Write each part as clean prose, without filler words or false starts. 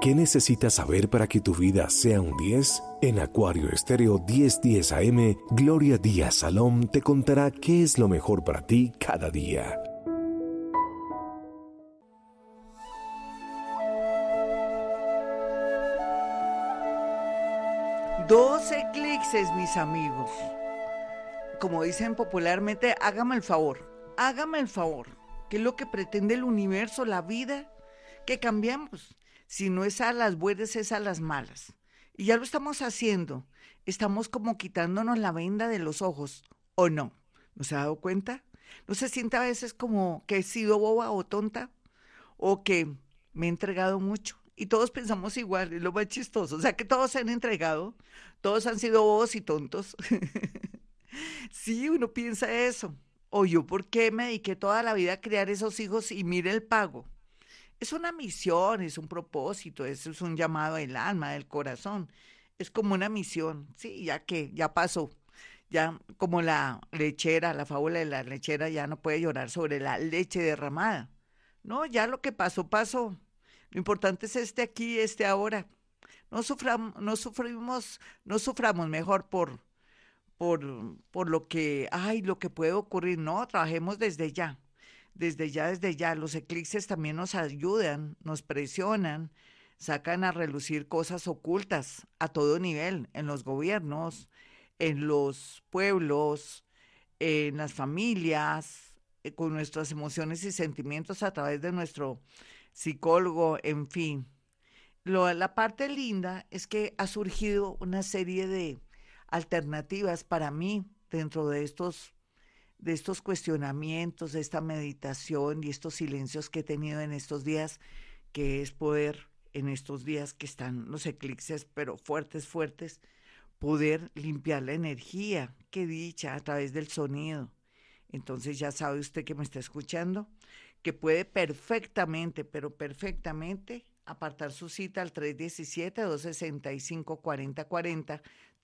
¿Qué necesitas saber para que tu vida sea un 10? En Acuario Estéreo 1010 AM, Gloria Díaz Salom te contará qué es lo mejor para ti cada día. Dos eclipses, mis amigos. Como dicen popularmente, hágame el favor, que es lo que pretende el universo, la vida, que cambiemos. Si no es a las buenas, es a las malas. Y ya lo estamos haciendo. Estamos como quitándonos la venda de los ojos, ¿o no? ¿No se ha dado cuenta? ¿No se siente a veces como que he sido boba o tonta? ¿O que me he entregado mucho? Y todos pensamos igual, es lo más chistoso. O sea, que todos se han entregado, todos han sido bobos y tontos. Sí, uno piensa eso. O yo, ¿por qué me dediqué toda la vida a criar esos hijos y mire el pago? Es una misión, es un propósito, eso es un llamado del alma, del corazón. Es como una misión, sí, ya que ya pasó. Ya como la lechera, la fábula de la lechera ya no puede llorar sobre la leche derramada. No, ya lo que pasó, pasó. Lo importante es este aquí, este ahora. No suframos mejor por, por lo que puede ocurrir. No, trabajemos desde ya, desde ya, desde ya. Los eclipses también nos ayudan, nos presionan, sacan a relucir cosas ocultas a todo nivel, en los gobiernos, en los pueblos, en las familias, con nuestras emociones y sentimientos a través de nuestro psicólogo, en fin. La parte linda es que ha surgido una serie de alternativas para mí dentro de estos cuestionamientos, de esta meditación y estos silencios que he tenido en estos días, que es poder, en estos días que están los eclipses, pero fuertes, fuertes, poder limpiar la energía, qué dicha, a través del sonido. Entonces ya sabe usted que me está escuchando, que puede perfectamente, pero perfectamente, apartar su cita al 317-265-4040,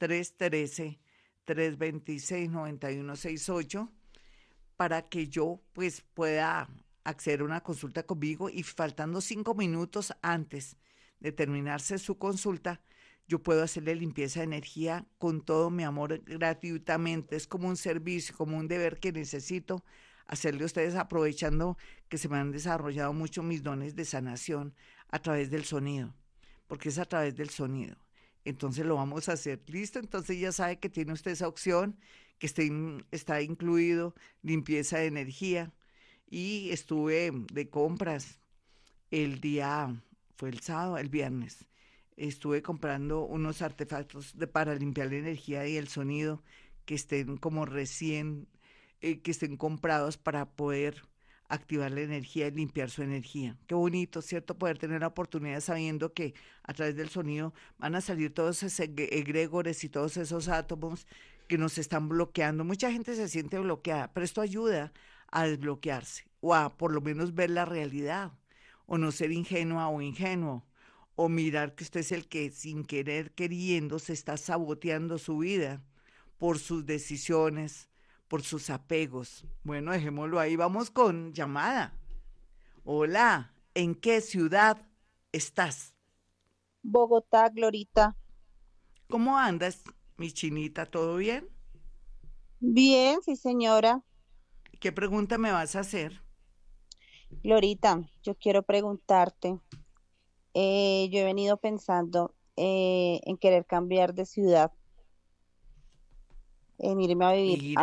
313-326-9168, para que yo pues pueda acceder a una consulta conmigo y faltando 5 minutos antes de terminarse su consulta, yo puedo hacerle limpieza de energía con todo mi amor gratuitamente. Es como un servicio, como un deber que necesito hacerle a ustedes aprovechando que se me han desarrollado mucho mis dones de sanación a través del sonido, porque es a través del sonido. Entonces lo vamos a hacer. ¿Listo? Entonces ya sabe que tiene usted esa opción, que está incluido limpieza de energía. Y estuve de compras el día, fue el sábado, el viernes. Estuve comprando unos artefactos para limpiar la energía y el sonido que estén como recién, que estén comprados para poder activar la energía y limpiar su energía. Qué bonito, ¿cierto? Poder tener la oportunidad sabiendo que a través del sonido van a salir todos esos egregores y todos esos átomos que nos están bloqueando. Mucha gente se siente bloqueada, pero esto ayuda a desbloquearse o a por lo menos ver la realidad o no ser ingenua o ingenuo o mirar que usted es el que sin querer queriendo se está saboteando su vida por sus decisiones, por sus apegos. Bueno, dejémoslo ahí. Vamos con llamada. Hola, ¿en qué ciudad estás? Bogotá, Glorita. ¿Cómo andas, mi chinita? ¿Todo bien? Bien, sí, señora. ¿Qué pregunta me vas a hacer? Glorita, yo quiero preguntarte, yo he venido pensando en querer cambiar de ciudad, en irme a vivir Ir